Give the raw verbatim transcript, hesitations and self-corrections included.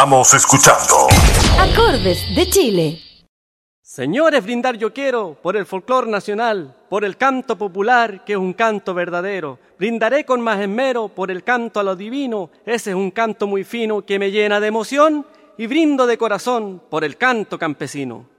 Estamos escuchando Acordes de Chile. Señores, brindar yo quiero por el folclor nacional, por el canto popular, que es un canto verdadero. Brindaré con más esmero por el canto a lo divino, ese es un canto muy fino que me llena de emoción, y brindo de corazón por el canto campesino.